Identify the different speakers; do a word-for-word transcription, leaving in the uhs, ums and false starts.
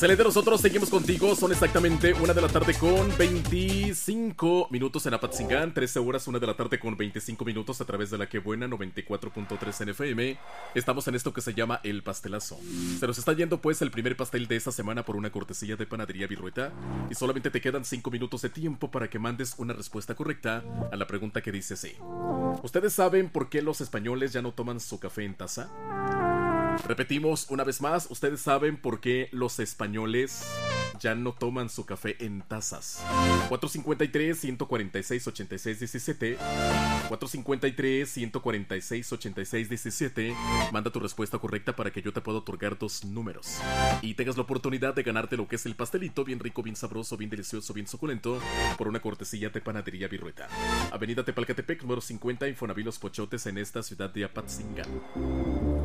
Speaker 1: Excelente, nosotros seguimos contigo. Son exactamente una de la tarde con veinticinco minutos en Apatzingán, trece horas, una de la tarde con veinticinco minutos a través de la que buena noventa y cuatro punto tres en F M. Estamos en esto que se llama El Pastelazo. Se nos está yendo pues el primer pastel de esta semana por una cortesía de Panadería Virrueta. Y solamente te quedan cinco minutos de tiempo para que mandes una respuesta correcta a la pregunta que dice así: ¿ustedes saben por qué los españoles ya no toman su café en taza? Repetimos una vez más, ¿ustedes saben por qué los españoles ya no toman su café en tazas? cuatro cinco tres, uno cuatro seis, ocho seis uno siete cuatro cinco tres, uno cuatro seis, ocho seis uno siete. Manda tu respuesta correcta para que yo te pueda otorgar dos números y tengas la oportunidad de ganarte lo que es el pastelito bien rico, bien sabroso, bien delicioso, bien suculento por una cortesía de Panadería Virrueta. Avenida Tepalcatepec, número cincuenta, Infonavit Los Pochotes, en esta ciudad de Apatzingán.